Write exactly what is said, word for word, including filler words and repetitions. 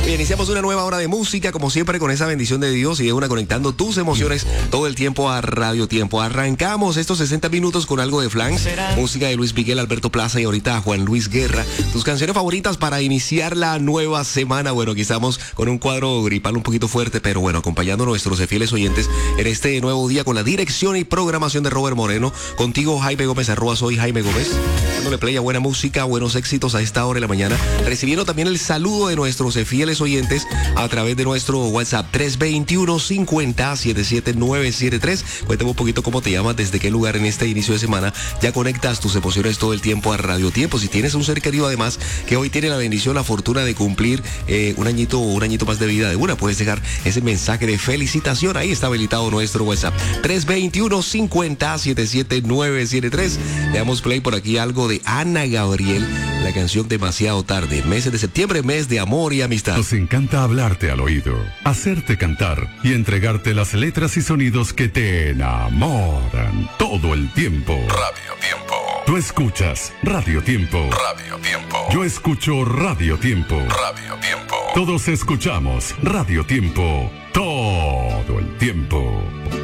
Bien, iniciamos una nueva hora de música, como siempre, con esa bendición de Dios y de una conectando tus emociones todo el tiempo a Radio Tiempo. Arrancamos estos sesenta minutos con algo de flan, música de Luis Miguel, Alberto Plaza y ahorita Juan Luis Guerra. Tus canciones favoritas para iniciar la nueva semana. Bueno, aquí estamos con un cuadro gripal un poquito fuerte, pero bueno, acompañando a nuestros fieles oyentes en este nuevo día con la dirección y programación de Robert Moreno. Contigo, Jaime Gómez, arroba soy Jaime Gómez. Dándole play a buena música, buenos éxitos a esta hora de la mañana. Recibiendo también el saludo de nuestros fieles oyentes a través de nuestro WhatsApp tres dos uno, cincuenta, setenta y siete, novecientos setenta y tres. Cuéntame un poquito cómo te llamas, desde qué lugar en este inicio de semana ya conectas tus emociones todo el tiempo a Radio Tiempo. Si tienes un ser querido además que hoy tiene la bendición, la fortuna de cumplir eh, un añito o un añito más de vida de una, puedes dejar ese mensaje de felicitación. Ahí está habilitado nuestro WhatsApp tres dos uno, cincuenta, setenta y siete, novecientos setenta y tres. Le damos play por aquí algo de Ana Gabriel, la canción Demasiado Tarde. Meses de septiembre, mes de amor y amistad. Nos encanta hablarte al oído, hacerte cantar y entregarte las letras y sonidos que te enamoran todo el tiempo. Radio Tiempo. Tú escuchas Radio Tiempo. Radio Tiempo. Yo escucho Radio Tiempo. Radio Tiempo. Todos escuchamos Radio Tiempo todo el tiempo.